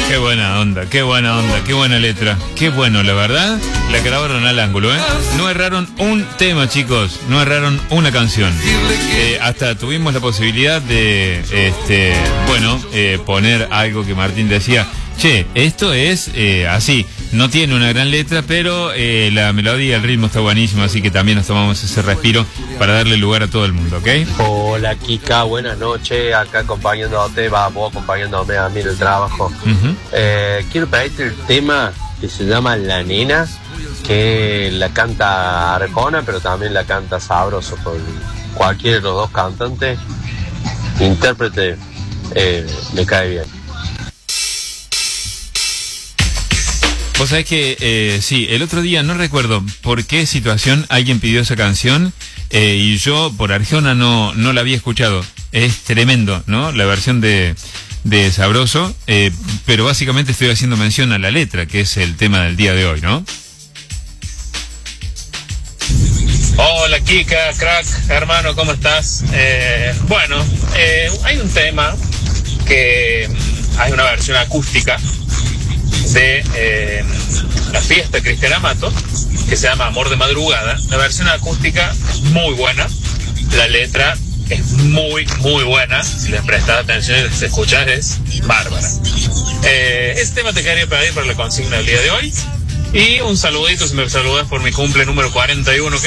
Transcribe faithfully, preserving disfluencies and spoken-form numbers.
Qué buena onda, qué buena onda, qué buena letra. Qué bueno, la verdad, la grabaron al ángulo, ¿eh? No erraron un tema, chicos, no erraron una canción. Eh, hasta tuvimos la posibilidad de, este, bueno, eh, poner algo que Martín decía. Che, esto es eh, así, no tiene una gran letra, pero eh, la melodía, el ritmo está buenísimo, así que también nos tomamos ese respiro para darle lugar a todo el mundo, ¿ok? Hola Kika, buenas noches, acá acompañándote, va, vos acompañándome a mí en el trabajo. Uh-huh. eh, quiero pedirte el tema que se llama La Nena, que la canta Arjona, pero también la canta Sabroso, por cualquiera de los dos cantantes, intérprete, eh, me cae bien. Vos sabés que, eh, sí, el otro día no recuerdo por qué situación alguien pidió esa canción eh, y yo por Arjona no, no la había escuchado. Es tremendo, ¿no? La versión de, de Sabroso, eh, pero básicamente estoy haciendo mención a la letra, que es el tema del día de hoy, ¿no? Hola Kika, crack, hermano, ¿cómo estás? Eh, bueno, eh, hay un tema que hay una versión acústica de eh, la fiesta Cristian Amato, que se llama Amor de Madrugada. La versión acústica es muy buena, la letra es muy, muy buena, si les prestas atención y les escuchas es bárbara. Eh, este tema te quería pedir para la consigna del día de hoy, y un saludito si me saludas por mi cumple número cuarenta y uno.